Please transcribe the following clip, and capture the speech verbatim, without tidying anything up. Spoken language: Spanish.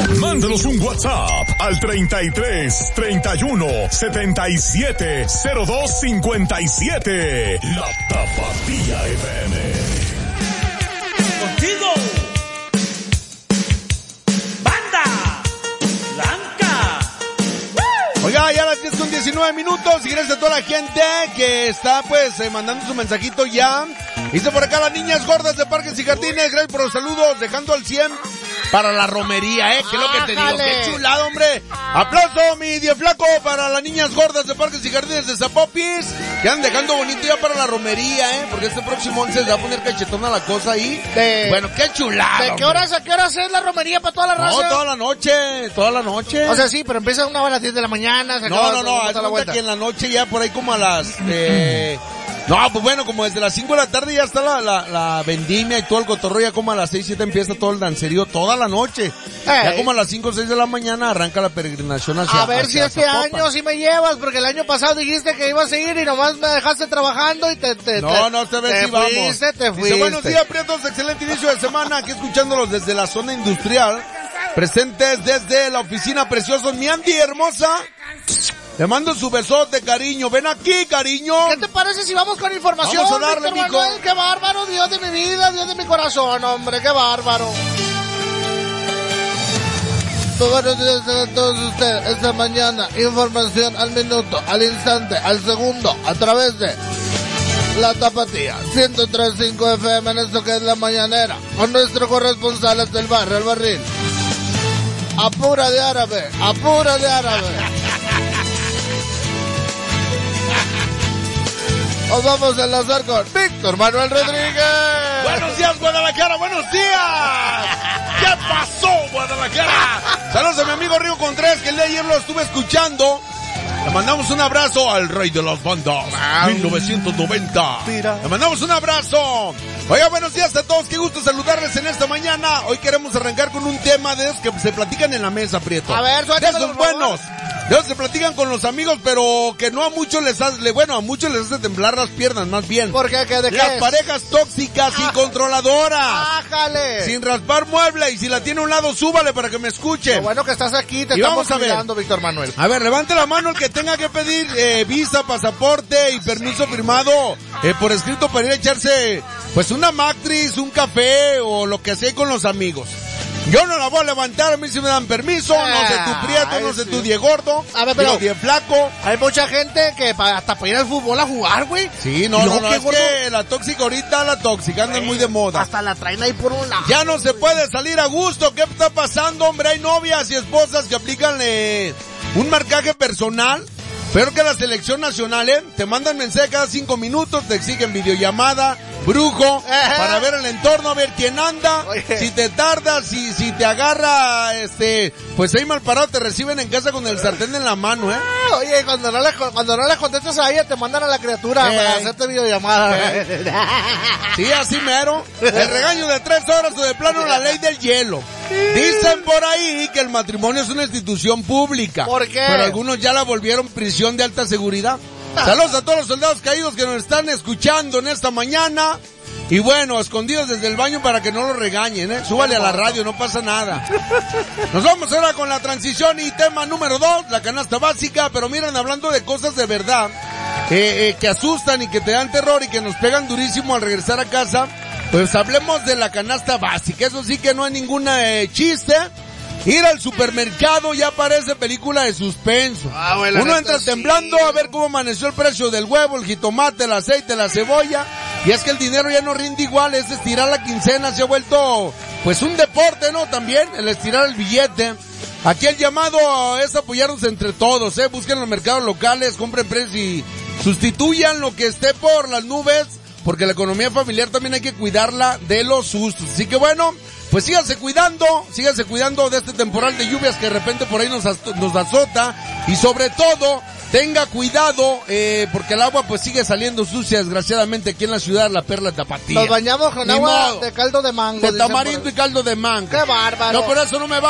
Mándanos un WhatsApp al treinta y tres, treinta y uno, setenta y siete, cero dos cincuenta y siete. La Tapatía F M. Contigo. Banda Blanca. Oiga, ya a las diez con diecinueve minutos y gracias a toda la gente que está pues eh, mandando su mensajito ya. Dice por acá las niñas gordas de Parques y Jardines, gracias por los saludos, dejando al cien para la romería, eh, que es lo que te digo, qué chulada, hombre. Aplauso, mi die flaco, para las niñas gordas de Parques y Jardines de Zapopis, que andan dejando bonito ya para la romería, eh, porque este próximo once se va a poner cachetona la cosa ahí. De, bueno, qué chulada. ¿De qué horas a qué horas es la romería para toda la raza? No, toda la noche, toda la noche. O sea, sí, pero empieza una hora a las diez de la mañana. Se no, no, no, haz cuenta que en la noche ya por ahí como a las... Eh, no, pues bueno, como desde las cinco de la tarde ya está la, la, la vendimia y todo el cotorreo, ya como a las seis, siete empieza todo el dancerío toda la noche. Ey. Ya como a las cinco o seis de la mañana arranca la peregrinación hacia A ver hacia si este Zapopan. Año sí me llevas, porque el año pasado dijiste que ibas a ir y nomás me dejaste trabajando y te... te no, te, no, esta vez te sí vamos. Fuiste, te fuiste. Dice, buenos días, Prietos, excelente inicio de semana, aquí escuchándolos desde la zona industrial, presentes desde la oficina Preciosos. Mi Andy hermosa, te mando su besote, cariño. Ven aquí, cariño. ¿Qué te parece si vamos con información? Vamos a darle, Víctor Manuel, qué bárbaro, Dios de mi vida, Dios de mi corazón, hombre, qué bárbaro. Buenos días a todos ustedes. Esta mañana, información al minuto, al instante, al segundo, a través de La Tapatía ciento tres punto cinco F M en esto que es La Mañanera, con nuestro corresponsal hasta el barrio, el barril. Apura de árabe, apura de árabe. Nos vamos a enlazar con Víctor Manuel Rodríguez. Buenos días, Guadalajara, buenos días. ¿Qué pasó, Guadalajara? Saludos a mi amigo Río Contreras, que el día de ayer lo estuve escuchando. Le mandamos un abrazo al rey de las bandas, mil novecientos noventa. Le mandamos un abrazo. Oiga, buenos días a todos, qué gusto saludarles en esta mañana. Hoy queremos arrancar con un tema de esos que se platican en la mesa, Prieto. A ver, de esos buenos. De esos se platican con los amigos, pero que no a muchos les hace, bueno, a muchos les hace temblar las piernas, más bien. ¿Por qué? ¿Qué de qué Las es? parejas tóxicas y controladoras. ¡Ájale! Sin raspar mueble, y si la tiene a un lado, súbale para que me escuche. Lo bueno que estás aquí, te y estamos vamos a cuidando, ver. Víctor Manuel. A ver, levante la mano el que tenga que pedir eh, visa, pasaporte y permiso firmado eh, por escrito para ir a echarse, pues, una matriz, un café o lo que sea con los amigos. Yo no la voy a levantar, a mí si me dan permiso, ah, no sé tu Prieto, no sé sí. tu Die Gordo, a ver, pero Die Flaco. Hay mucha gente que pa, hasta para ir al fútbol a jugar, güey. Sí, no, no, no, es gordo. Que la tóxica ahorita, la tóxica, anda muy de moda. Hasta la traen ahí por un lado. Ya no se puede salir a gusto, ¿qué está pasando, hombre? Hay novias y esposas que aplican eh, un marcaje personal, pero que la selección nacional, ¿eh? Te mandan mensaje cada cinco minutos, te exigen videollamada, brujo, Ajá. para ver el entorno, a ver quién anda. Oye. Si te tardas, si, si te agarra, este, pues ahí mal parado, te reciben en casa con el sartén en la mano, ¿eh? Oye, cuando no le, cuando no le contestas a ella, te mandan a la criatura eh. para hacerte videollamada. Eh. Sí, así mero. El regaño de tres horas o de plano la ley del hielo. Dicen por ahí que el matrimonio es una institución pública. ¿Por qué? Pero algunos ya la volvieron prisión de alta seguridad. Saludos a todos los soldados caídos que nos están escuchando en esta mañana. Y bueno, escondidos desde el baño para que no los regañen, ¿eh? Súbale a la radio, no pasa nada. Nos vamos ahora con la transición y tema número dos, la canasta básica. Pero miren, hablando de cosas de verdad, eh, eh, que asustan y que te dan terror y que nos pegan durísimo al regresar a casa, pues hablemos de la canasta básica. Eso sí que no hay ninguna eh, chiste. Ir al supermercado ya parece película de suspenso. Ah, bueno, Uno entra temblando sí. a ver cómo amaneció el precio del huevo, el jitomate, el aceite, la cebolla. Y es que el dinero ya no rinde igual, es estirar la quincena, se ha vuelto pues un deporte, ¿no? También el estirar el billete. Aquí el llamado es apoyarnos entre todos, ¿eh? Busquen los mercados locales, compren precios y sustituyan lo que esté por las nubes, porque la economía familiar también hay que cuidarla de los sustos. Así que bueno, pues síganse cuidando, síganse cuidando de este temporal de lluvias que de repente por ahí nos, nos azota, y sobre todo, tenga cuidado, eh, porque el agua pues sigue saliendo sucia, desgraciadamente, aquí en la ciudad, la Perla Tapatía. Nos bañamos con Ni agua modo. de caldo de mango. De tamarindo y caldo de mango. ¡Qué bárbaro! No, por eso no me va.